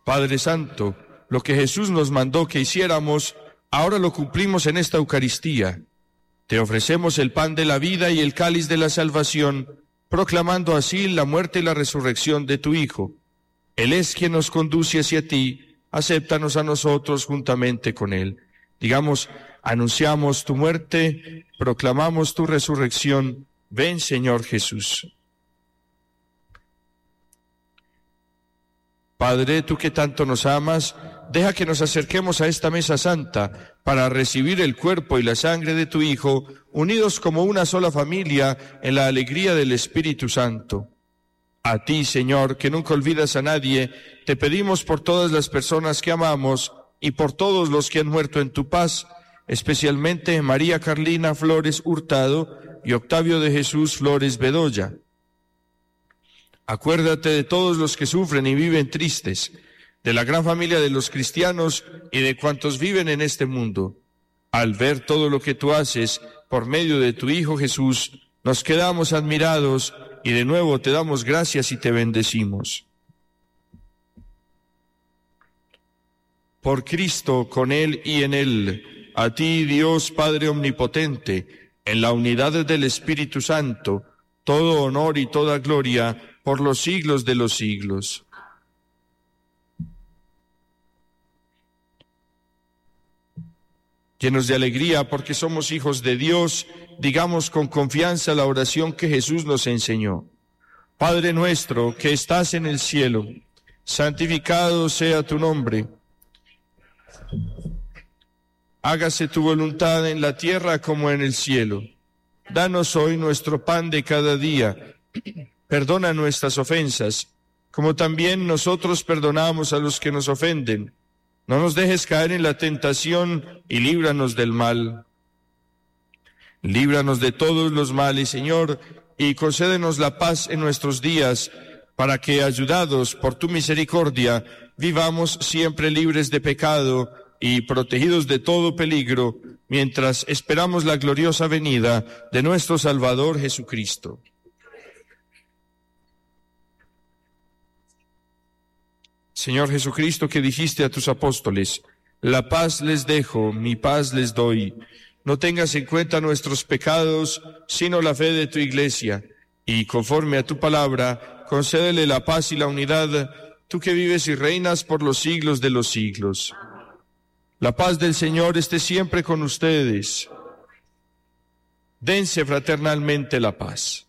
Padre Santo, lo que Jesús nos mandó que hiciéramos, ahora lo cumplimos en esta Eucaristía. Te ofrecemos el pan de la vida y el cáliz de la salvación, proclamando así la muerte y la resurrección de tu Hijo. Él es quien nos conduce hacia ti, acéptanos a nosotros juntamente con Él. Digamos, anunciamos tu muerte, proclamamos tu resurrección. Ven, Señor Jesús. Padre, tú que tanto nos amas, deja que nos acerquemos a esta mesa santa para recibir el cuerpo y la sangre de tu Hijo, unidos como una sola familia en la alegría del Espíritu Santo. A ti, Señor, que nunca olvidas a nadie, te pedimos por todas las personas que amamos y por todos los que han muerto en tu paz, especialmente María Carlina Flores Hurtado y Octavio de Jesús Flores Bedoya. Acuérdate de todos los que sufren y viven tristes, de la gran familia de los cristianos y de cuantos viven en este mundo. Al ver todo lo que tú haces por medio de tu Hijo Jesús, nos quedamos admirados y de nuevo te damos gracias y te bendecimos. Por Cristo, con Él y en Él, a ti, Dios Padre Omnipotente, en la unidad del Espíritu Santo, todo honor y toda gloria por los siglos de los siglos. Llenos de alegría porque somos hijos de Dios, digamos con confianza la oración que Jesús nos enseñó. Padre nuestro que estás en el cielo, santificado sea tu nombre. Hágase tu voluntad en la tierra como en el cielo. Danos hoy nuestro pan de cada día. Perdona nuestras ofensas, como también nosotros perdonamos a los que nos ofenden. No nos dejes caer en la tentación y líbranos del mal. Líbranos de todos los males, Señor, y concédenos la paz en nuestros días, para que, ayudados por tu misericordia, vivamos siempre libres de pecado y protegidos de todo peligro, mientras esperamos la gloriosa venida de nuestro Salvador Jesucristo. Señor Jesucristo, que dijiste a tus apóstoles, la paz les dejo, mi paz les doy. No tengas en cuenta nuestros pecados, sino la fe de tu Iglesia, y conforme a tu palabra, concédele la paz y la unidad, tú que vives y reinas por los siglos de los siglos. La paz del Señor esté siempre con ustedes. Dense fraternalmente la paz.